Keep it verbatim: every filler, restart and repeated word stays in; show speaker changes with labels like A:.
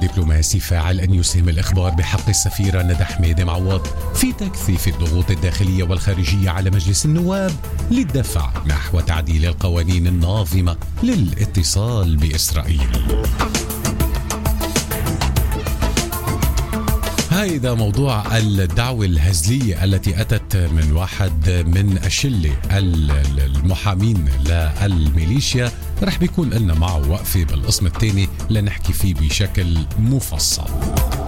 A: دبلوماسي فاعل أن يسهم الإخبار بحق السفيرة ندى حميد معوض في تكثيف الضغوط الداخلية والخارجية على مجلس النواب للدفع نحو تعديل القوانين الناظمة للاتصال بإسرائيل. هيدا موضوع الدعوة الهزلية التي أتت من واحد من الشلة المحامين للميليشيا. رح بيكون لنا معه وقفة بالقسم الثاني لنحكي فيه بشكل مفصل.